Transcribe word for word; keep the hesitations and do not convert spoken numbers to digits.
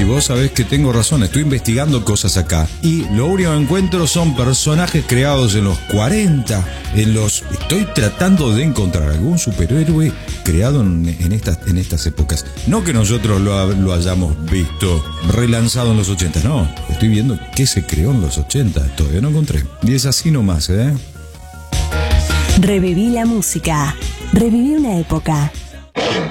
vos sabés que tengo razón, estoy investigando cosas acá. Y lo único que encuentro son personajes creados en los cuarenta, en los... Estoy tratando de encontrar algún superhéroe creado en, en, estas, en estas épocas. No que nosotros lo, lo hayamos visto relanzado en los ochenta, no. Estoy viendo qué se creó en los ochenta, todavía no encontré. Y es así nomás, ¿eh? Reviví la música. Reviví una época.